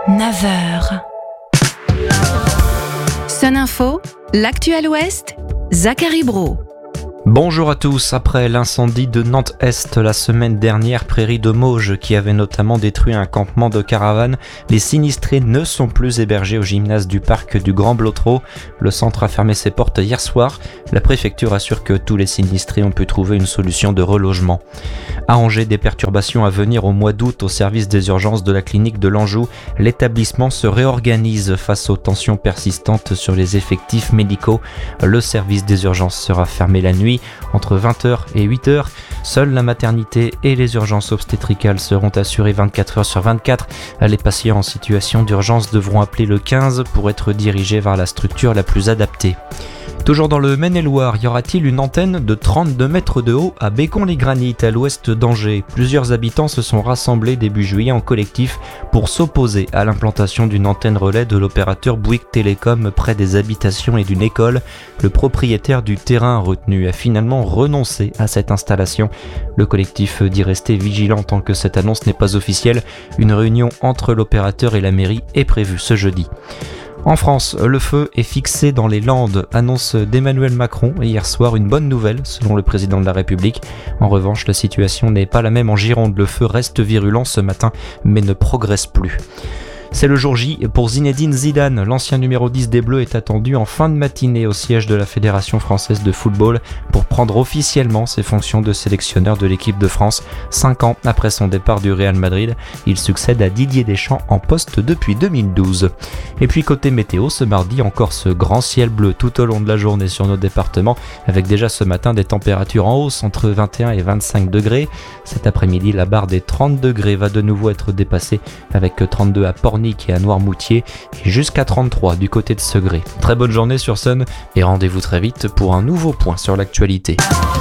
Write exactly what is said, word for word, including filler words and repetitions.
neuf heures. Sun Info, l'actu à l'Ouest, Zachary Brault. Bonjour à tous. Après l'incendie de Nantes-Est la semaine dernière, prairie de Mauges, qui avait notamment détruit un campement de caravanes, les sinistrés ne sont plus hébergés au gymnase du parc du Grand Blotreau. Le centre a fermé ses portes hier soir. La préfecture assure que tous les sinistrés ont pu trouver une solution de relogement. À Angers, des perturbations à venir au mois d'août au service des urgences de la clinique de l'Anjou. L'établissement se réorganise face aux tensions persistantes sur les effectifs médicaux. Le service des urgences sera fermé la nuit entre vingt heures et huit heures. Seule la maternité et les urgences obstétricales seront assurées vingt-quatre heures sur vingt-quatre. Les patients en situation d'urgence devront appeler le quinze pour être dirigés vers la structure la plus adaptée. Toujours dans le Maine-et-Loire, y aura-t-il une antenne de trente-deux mètres de haut à Bécon-les-Granites, à l'ouest d'Angers? Plusieurs habitants se sont rassemblés début juillet en collectif pour s'opposer à l'implantation d'une antenne relais de l'opérateur Bouygues Télécom près des habitations et d'une école. Le propriétaire du terrain retenu a finalement renoncé à cette installation. Le collectif dit rester vigilant tant que cette annonce n'est pas officielle. Une réunion entre l'opérateur et la mairie est prévue ce jeudi. En France, le feu est fixé dans les Landes, annonce d'Emmanuel Macron hier soir, une bonne nouvelle selon le président de la République. En revanche, la situation n'est pas la même en Gironde, le feu reste virulent ce matin mais ne progresse plus. C'est le jour J pour Zinedine Zidane. L'ancien numéro dix des Bleus est attendu en fin de matinée au siège de la Fédération française de football pour prendre officiellement ses fonctions de sélectionneur de l'équipe de France. Cinq ans après son départ du Real Madrid, il succède à Didier Deschamps en poste depuis deux mille douze. Et puis côté météo, ce mardi, encore ce grand ciel bleu tout au long de la journée sur nos départements, avec déjà ce matin des températures en hausse entre vingt et un et vingt-cinq degrés. Cet après-midi, la barre des trente degrés va de nouveau être dépassée avec trente-deux à Pornic et à Noirmoutier et jusqu'à trente-trois du côté de Segré. Très bonne journée sur Sun et rendez-vous très vite pour un nouveau point sur l'actualité.